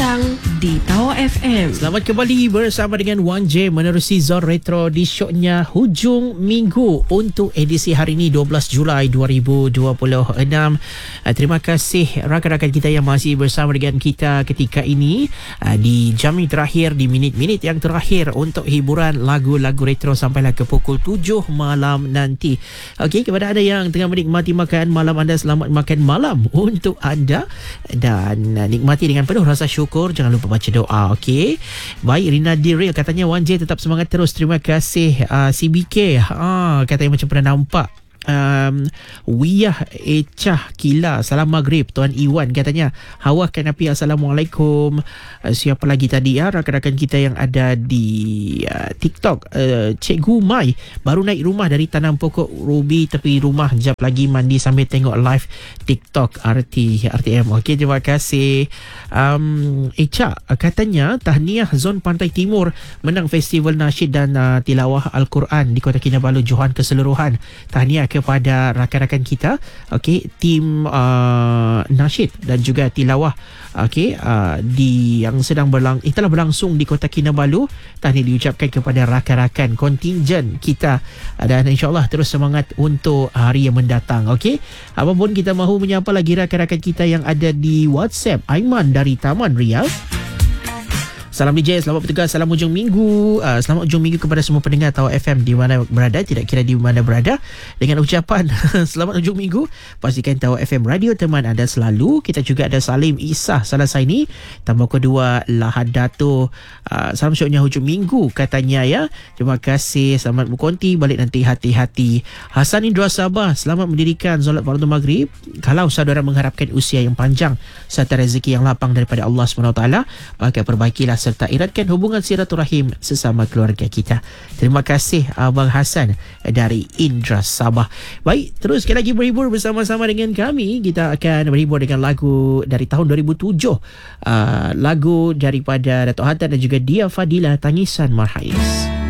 Petang di Tawa FM. Selamat kembali bersama dengan 1J menerusi Zon Retro di syoknya Hujung Minggu untuk edisi hari ini 12 Julai 2026. Terima kasih rakan-rakan kita yang masih bersama dengan kita ketika ini di jam terakhir, di minit-minit yang terakhir untuk hiburan lagu-lagu retro sampailah ke pukul 7 malam nanti. Okey, kepada anda yang tengah menikmati makan malam anda, selamat makan malam untuk anda dan nikmati dengan penuh rasa syukur. Jangan lupa baca doa. Okey, baik. Rina Diril katanya 1J tetap semangat terus. Terima kasih. CBK katanya macam pernah nampak. Wiyah Echah Kila, salam maghrib. Tuan Iwan katanya Hawa Kanapi, Assalamualaikum. Siapa lagi tadi rakan-rakan kita yang ada di TikTok. Cikgu Mai baru naik rumah dari tanam pokok rubi tepi rumah, jap lagi mandi sambil tengok live TikTok RTM. Okey, terima kasih. Echah katanya tahniah Zon Pantai Timur menang Festival Nasyid dan Tilawah Al-Quran di Kota Kinabalu, Johan keseluruhan. Tahniah kepada rakan-rakan kita, okey, tim nasyid dan juga tilawah, okey, di yang sedang telah berlangsung di Kota Kinabalu. Tahniah diucapkan kepada rakan-rakan kontingen kita dan insya-Allah terus semangat untuk hari yang mendatang. Okey, apapun kita mahu menyapa lagi rakan-rakan kita yang ada di WhatsApp. Aiman dari Taman Riau. Salam DJ, selamat bertugas, salam hujung minggu. Selamat hujung minggu kepada semua pendengar Tawa FM di mana berada, tidak kira di mana berada. Dengan ucapan selamat hujung minggu, pastikan Tawa FM radio teman anda selalu. Kita juga ada Salim Isah Salasaini, tambah kedua Lahad Dato. Salam syoknya hujung minggu katanya ya. Terima kasih, selamat berkonti, balik nanti hati-hati. Hasan Indra Sabah, selamat mendirikan solat fardu maghrib. Kalau saudara mengharapkan usia yang panjang serta rezeki yang lapang daripada Allah SWT, maka perbaikilah serta eratkan hubungan silaturahim sesama keluarga kita. Terima kasih Abang Hasan dari Indra Sabah. Baik, terus sekali lagi berhibur bersama-sama dengan kami. Kita akan berhibur dengan lagu dari tahun 2007. Lagu daripada Dato' Hatta dan juga Dia Fadila, Tangisan Marhais.